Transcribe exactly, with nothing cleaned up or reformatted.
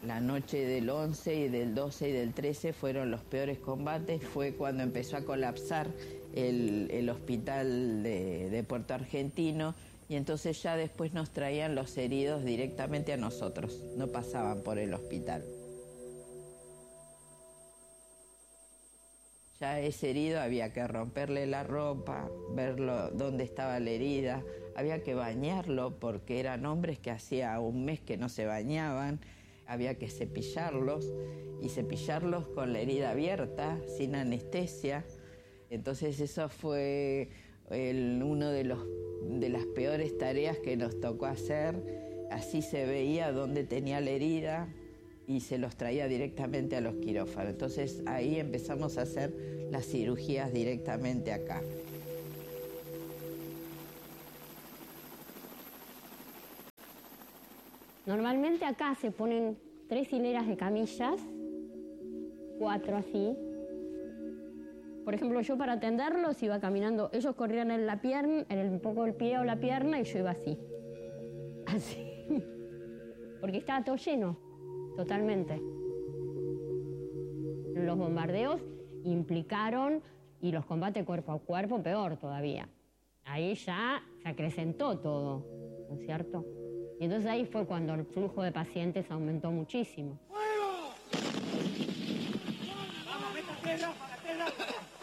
La noche del once y del doce y del trece fueron los peores combates. Fue cuando empezó a colapsar el, el hospital de, de Puerto Argentino, y entonces ya después nos traían los heridos directamente a nosotros, no pasaban por el hospital. Ya ese herido había que romperle la ropa, verlo dónde estaba la herida, había que bañarlo porque eran hombres que hacía un mes que no se bañaban, había que cepillarlos y cepillarlos con la herida abierta, sin anestesia. Entonces eso fue el, uno de, los, de las peores tareas que nos tocó hacer. Así se veía dónde tenía la herida y se los traía directamente a los quirófanos. Entonces ahí empezamos a hacer las cirugías directamente acá. Normalmente acá se ponen tres hileras de camillas, cuatro así. Por ejemplo, yo para atenderlos iba caminando, ellos corrían en la pierna, en el, un poco el pie o la pierna, y yo iba así. Así. Porque estaba todo lleno, totalmente. Los bombardeos implicaron, y los combates cuerpo a cuerpo, peor todavía. Ahí ya se acrecentó todo, ¿no es cierto? Y entonces ahí fue cuando el flujo de pacientes aumentó muchísimo. ¡Fuego! ¡Vamos, meta tierra, para tierra!